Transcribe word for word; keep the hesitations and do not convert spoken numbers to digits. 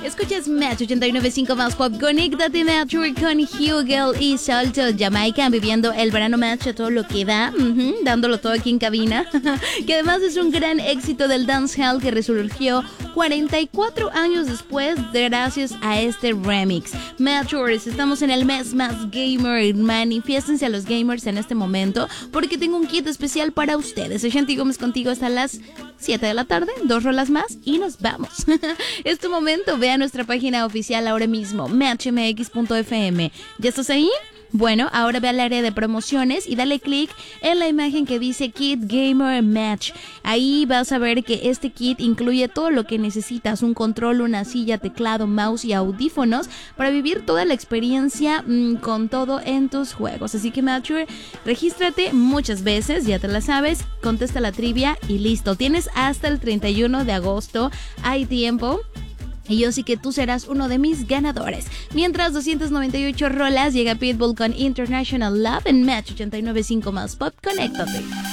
Escuchas Match ochenta y nueve punto cinco más Pop. Conéctate Match con Hugel y Salto Jamaica, viviendo el verano Match a todo lo que da, uh-huh, dándolo todo aquí en cabina. Que además es un gran éxito del dancehall que resurgió cuarenta y cuatro años después gracias a este remix. Matchers, estamos en el mes más gamer. Manifiéstense a los gamers en este momento porque tengo un kit especial para ustedes. Soy Shanti Gómez contigo hasta las siete de la tarde, dos rolas más y nos vamos. Es tu momento, ve a nuestra página oficial ahora mismo, match m x punto f m. ¿Ya estás ahí? Bueno, ahora ve al área de promociones y dale clic en la imagen que dice Kit Gamer Match. Ahí vas a ver que este kit incluye todo lo que necesitas: un control, una silla, teclado, mouse y audífonos para vivir toda la experiencia mmm, con todo en tus juegos. Así que Matcher, regístrate muchas veces, ya te la sabes, contesta la trivia y listo. Tienes hasta el treinta y uno de agosto, hay tiempo. Y yo sí que tú serás uno de mis ganadores. Mientras, doscientas noventa y ocho rolas, llega Pitbull con International Love en Match ochenta y nueve punto cinco más Pop. Conéctate.